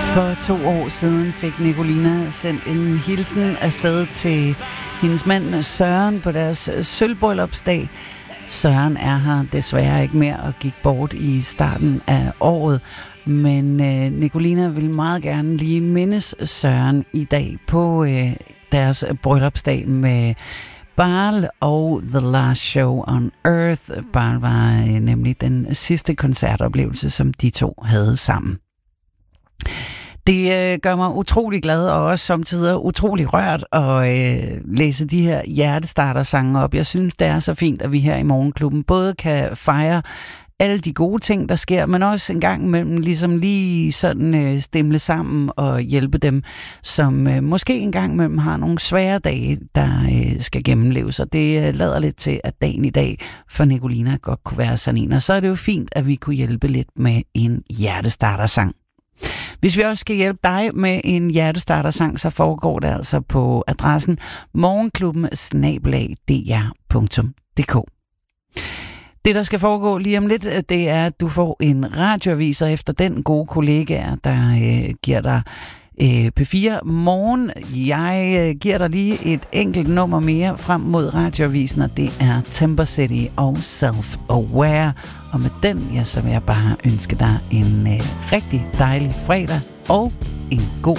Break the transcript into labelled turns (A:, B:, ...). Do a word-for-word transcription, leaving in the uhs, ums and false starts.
A: For to år siden fik Nicolina sendt en hilsen afsted til hendes mand Søren på deres sølvbryllupsdag. Søren er her desværre ikke mere og gik bort i starten af året. Men øh, Nicolina vil meget gerne lige mindes Søren i dag på øh, deres bryllupsdag med Baal og The Last Show on Earth. Baal var øh, nemlig den sidste koncertoplevelse, som de to havde sammen. Det øh, gør mig utrolig glad og også samtidig utrolig rørt at øh, læse de her hjertestarter-sange op. Jeg synes, det er så fint, at vi her i Morgenklubben både kan fejre alle de gode ting, der sker, men også en gang imellem ligesom lige sådan øh, stemle sammen og hjælpe dem, som øh, måske en gang imellem har nogle svære dage, der øh, skal gennemleves. Og det øh, lader lidt til, at dagen i dag for Nicolina godt kunne være sådan en. Og så er det jo fint, at vi kunne hjælpe lidt med en hjertestarter-sang. Hvis vi også skal hjælpe dig med en hjertestarter-sang, så foregår det altså på adressen morgenklubben snabel-a d r punktum d k. Det, der skal foregå lige om lidt, det er, at du får en radioavis, og efter den gode kollega, der øh, giver dig øh, P fire morgen. Jeg øh, giver dig lige et enkelt nummer mere frem mod radioavisen, og det er Temper City og Self-Aware. Og med den, ja, så vil jeg bare ønske dig en øh, rigtig dejlig fredag og en god